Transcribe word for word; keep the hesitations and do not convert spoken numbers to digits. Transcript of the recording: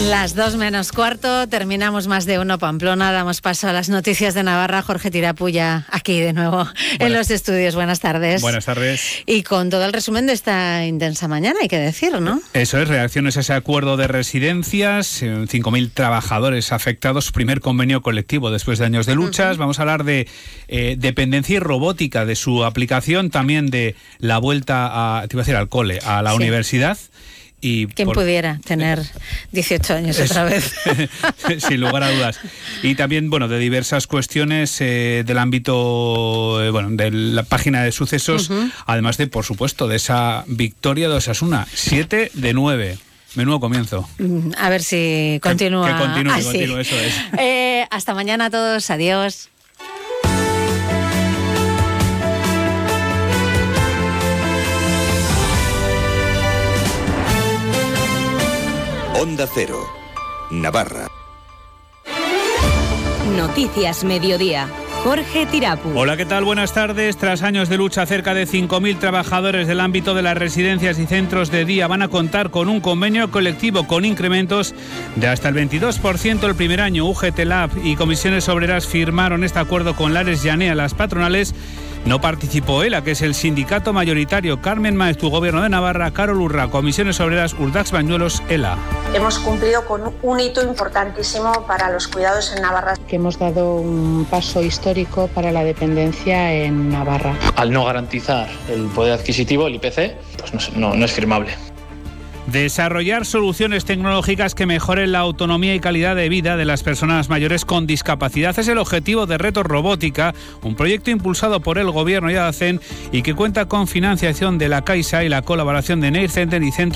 Las dos menos cuarto, terminamos Más de Uno Pamplona, damos paso a las noticias de Navarra. Jorge Tirapulla, aquí de nuevo Buenas. en los estudios. Buenas tardes. Buenas tardes. Y con todo el resumen de esta intensa mañana, hay que decir, ¿no? Eso es, reacciones a ese acuerdo de residencias, cinco mil trabajadores afectados, primer convenio colectivo después de años de luchas. Uh-huh. Vamos a hablar de eh, dependencia y robótica, de su aplicación, también de la vuelta a, te iba a decir, al cole, a la sí. universidad. Y ¿Quién por... pudiera tener dieciocho años otra vez? Sin lugar a dudas. Y también, bueno, de diversas cuestiones eh, del ámbito, eh, bueno, de la página de sucesos, uh-huh. además de, por supuesto, de esa victoria de Osasuna, siete de nueve. Menudo comienzo. A ver si continúa. Que, que continúe, así. que continúe, eso es. Eh, hasta mañana a todos, adiós. Onda Cero, Navarra. Noticias Mediodía. Jorge Tirapu. Hola, ¿qué tal? Buenas tardes. Tras años de lucha, cerca de cinco mil trabajadores del ámbito de las residencias y centros de día van a contar con un convenio colectivo con incrementos de hasta el veintidós por ciento el primer año. U G T Lab y Comisiones Obreras firmaron este acuerdo con Lares Llanea, las patronales. No participó ELA, que es el sindicato mayoritario. Carmen Maestu, Gobierno de Navarra. Carol Urra, Comisiones Obreras, Urdax Bañuelos, ELA. Hemos cumplido con un hito importantísimo para los cuidados en Navarra. Que hemos dado un paso histórico para la dependencia en Navarra. Al no garantizar el poder adquisitivo, el I P C, pues no, no, no es firmable. Desarrollar soluciones tecnológicas que mejoren la autonomía y calidad de vida de las personas mayores con discapacidad es el objetivo de Reto Robótica, un proyecto impulsado por el Gobierno y ADACEN y que cuenta con financiación de la Caixa y la colaboración de Neir Center y Centro